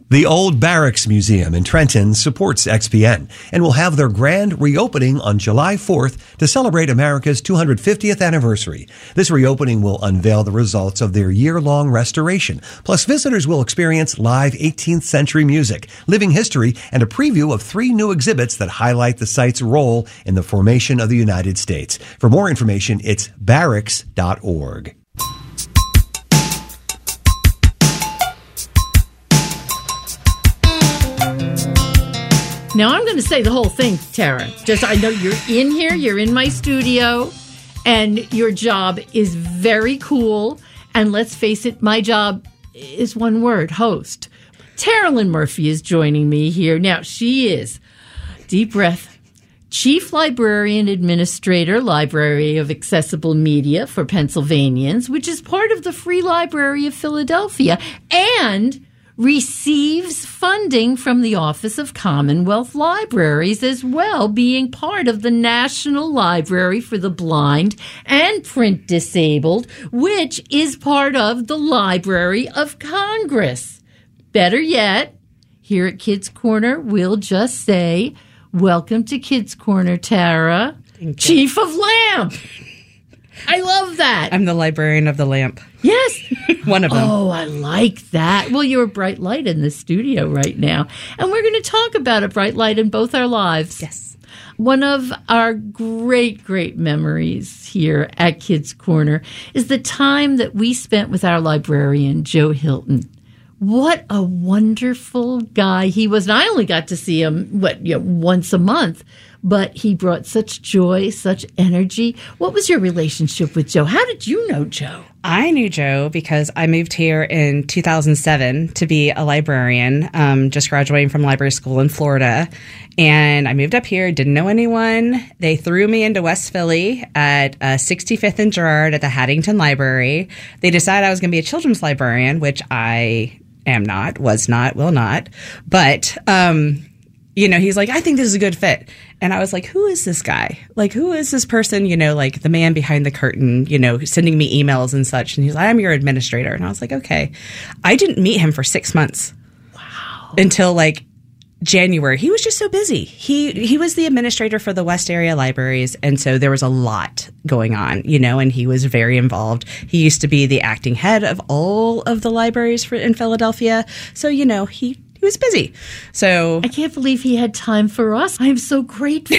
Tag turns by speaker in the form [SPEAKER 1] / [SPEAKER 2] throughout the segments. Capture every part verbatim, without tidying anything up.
[SPEAKER 1] The Old Barracks Museum in Trenton supports X P N and will have their grand reopening on July fourth to celebrate America's two hundred fiftieth anniversary. This reopening will unveil the results of their year-long restoration. Plus, visitors will experience live eighteenth century music, living history, and a preview of three new exhibits that highlight the site's role in the formation of the United States. For more information, it's barracks dot org.
[SPEAKER 2] Now, I'm going to say the whole thing, Tara. Just, I know you're in here, you're in my studio, and your job is very cool. And let's face it, my job is one word, host. Tara Lynn Murphy is joining me here. Now, she is, deep breath, Chief Librarian Administrator, Library of Accessible Media for Pennsylvanians, which is part of the Free Library of Philadelphia, and receives funding from the Office of Commonwealth Libraries as well, being part of the National Library for the Blind and Print Disabled, which is part of the Library of Congress. Better yet, here at Kids Corner, we'll just say, welcome to Kids Corner, Tara, Chief of Lamp. I love that.
[SPEAKER 3] I'm the librarian of the lamp.
[SPEAKER 2] Yes.
[SPEAKER 3] One of them.
[SPEAKER 2] Oh, I like that. Well, you're a bright light in the studio right now. And we're going to talk about a bright light in both our lives.
[SPEAKER 3] Yes.
[SPEAKER 2] One of our great, great memories here at Kids Corner is the time that we spent with our librarian, Joe Hilton. What a wonderful guy he was. And I only got to see him, what, you know, once a month. But he brought such joy, such energy. What was your relationship with Joe? How did you know Joe?
[SPEAKER 3] I knew Joe because I moved here in two thousand seven to be a librarian, um, just graduating from library school in Florida. And I moved up here, didn't know anyone. They threw me into West Philly at uh, sixty-fifth and Girard at the Haddington Library. They decided I was going to be a children's librarian, which I am not, was not, will not. But, um, you know, he's like, I think this is a good fit. And I was like, who is this guy? Like, who is this person, you know, like the man behind the curtain, you know, sending me emails and such. And he's like, I'm your administrator. And I was like, okay. I didn't meet him for six months.
[SPEAKER 2] Wow.
[SPEAKER 3] Until like January. He was just so busy. He he was the administrator for the West Area libraries. And so there was a lot going on, you know, and he was very involved. He used to be the acting head of all of the libraries for, in Philadelphia. So, you know, he He was busy. So
[SPEAKER 2] I can't believe he had time for us. I am so grateful.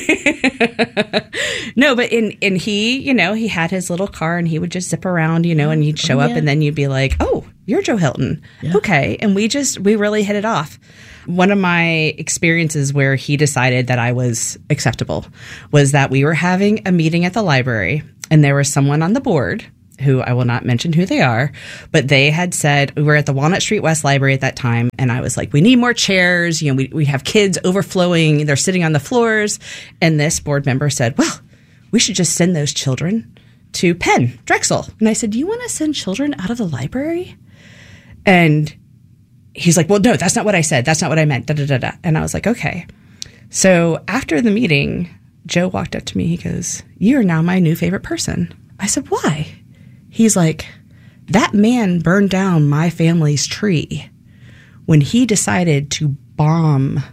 [SPEAKER 3] No, but in, in he, you know, he had his little car and he would just zip around, you know, and you'd show
[SPEAKER 2] oh, yeah.
[SPEAKER 3] up and then you'd be like, oh, you're Joe Hilton. Yeah. Okay. And we just, we really hit it off. One of my experiences where he decided that I was acceptable was that we were having a meeting at the library and there was someone on the board who I will not mention who they are, but they had said, we were at the Walnut Street West Library at that time, and I was like, we need more chairs. You know, we, we have kids overflowing. They're sitting on the floors. And this board member said, well, we should just send those children to Penn, Drexel. And I said, do you want to send children out of the library? And he's like, well, no, that's not what I said. That's not what I meant. Da, da, da, da. And I was like, okay. So after the meeting, Joe walked up to me. He goes, you are now my new favorite person. I said, why? He's like, that man burned down my family's tree when he decided to bomb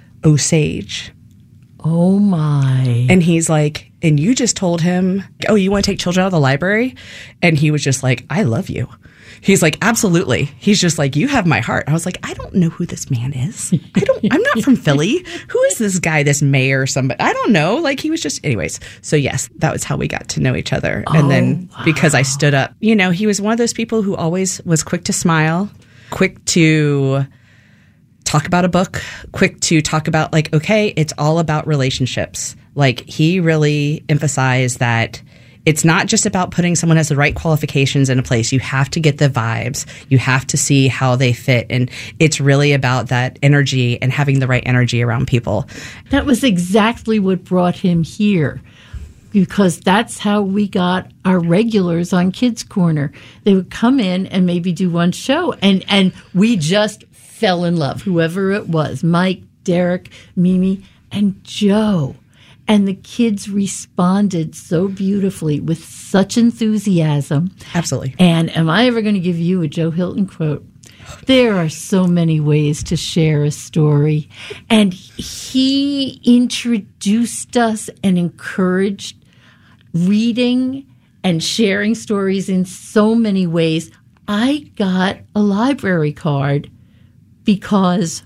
[SPEAKER 3] Osage.
[SPEAKER 2] Oh, my.
[SPEAKER 3] And he's like, and you just told him, oh, you want to take children out of the library? And he was just like, I love you. He's like, absolutely. He's just like, you have my heart. I was like, I don't know who this man is. I don't, I'm not from Philly. Who is this guy, this mayor or somebody? I don't know. Like he was just, anyways. So yes, that was how we got to know each other.
[SPEAKER 2] Oh,
[SPEAKER 3] and then
[SPEAKER 2] wow.
[SPEAKER 3] because I stood up, you know, he was one of those people who always was quick to smile, quick to talk about a book, quick to talk about like, okay, it's all about relationships. Like he really emphasized that it's not just about putting someone has the right qualifications in a place. You have to get the vibes. You have to see how they fit. And it's really about that energy and having the right energy around people.
[SPEAKER 2] That was exactly what brought him here, because that's how we got our regulars on Kids Corner. They would come in and maybe do one show, and, and we just fell in love, whoever it was, Mike, Derek, Mimi, and Joe. And the kids responded so beautifully with such enthusiasm.
[SPEAKER 3] Absolutely.
[SPEAKER 2] And am I ever going to give you a Joe Hilton quote? There are so many ways to share a story. And he introduced us and encouraged reading and sharing stories in so many ways. I got a library card because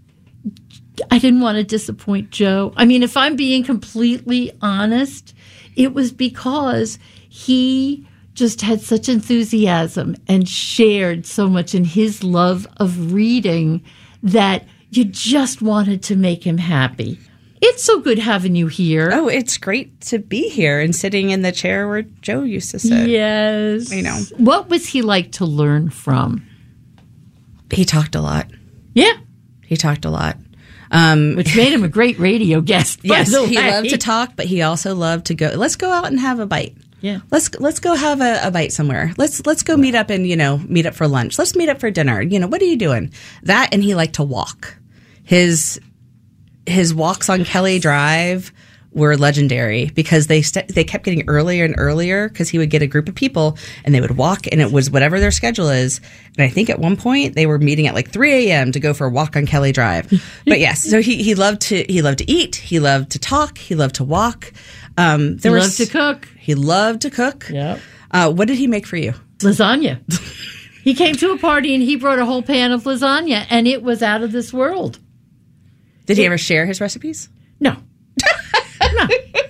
[SPEAKER 2] I didn't want to disappoint Joe. I mean, if I'm being completely honest, it was because he just had such enthusiasm and shared so much in his love of reading that you just wanted to make him happy. It's so good having you here.
[SPEAKER 3] Oh, it's great to be here and sitting in the chair where Joe used to sit.
[SPEAKER 2] Yes.
[SPEAKER 3] You know.
[SPEAKER 2] What was he like to learn from?
[SPEAKER 3] He talked a lot.
[SPEAKER 2] Yeah.
[SPEAKER 3] He talked a lot. Um,
[SPEAKER 2] Which made him a great radio guest.
[SPEAKER 3] Yes, he loved to talk, but he also loved to go, let's go out and have a bite.
[SPEAKER 2] Yeah.
[SPEAKER 3] Let's let's go have a, a bite somewhere. Let's let's go meet up and, you know, meet up for lunch. Let's meet up for dinner. You know, what are you doing? That, and he liked to walk. His his walks on Kelly Drive were legendary because they st- they kept getting earlier and earlier because he would get a group of people and they would walk, and it was whatever their schedule is. And I think at one point they were meeting at like three a.m. to go for a walk on Kelly Drive. But yes, so he, he loved to he loved to eat, he loved to talk, he loved to walk. Um, there
[SPEAKER 2] he
[SPEAKER 3] was,
[SPEAKER 2] loved to cook.
[SPEAKER 3] He loved to cook.
[SPEAKER 2] Yep.
[SPEAKER 3] Uh, what did he make for you?
[SPEAKER 2] Lasagna. He came to a party and he brought a whole pan of lasagna, and it was out of this world.
[SPEAKER 3] Did he ever share his recipes?
[SPEAKER 2] No. No.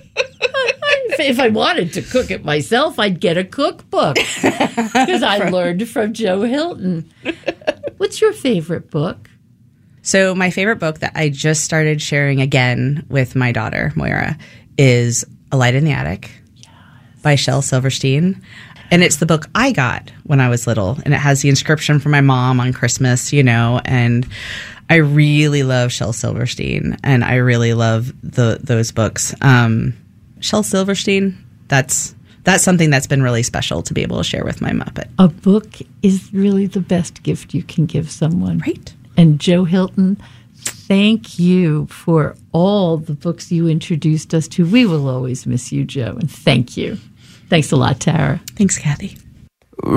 [SPEAKER 2] If I wanted to cook it myself, I'd get a cookbook because I learned from Joe Hilton. What's your favorite book?
[SPEAKER 3] So my favorite book that I just started sharing again with my daughter, Moira, is A Light in the Attic yes. by Shel Silverstein. And it's the book I got when I was little. And it has the inscription from my mom on Christmas, you know, and I really love Shel Silverstein, and I really love the those books. Um, Shel Silverstein, that's that's something that's been really special to be able to share with my Muppet.
[SPEAKER 2] A book is really the best gift you can give someone.
[SPEAKER 3] Right.
[SPEAKER 2] And Joe Hilton, thank you for all the books you introduced us to. We will always miss you, Joe, and thank you. Thanks a lot, Tara.
[SPEAKER 3] Thanks, Kathy.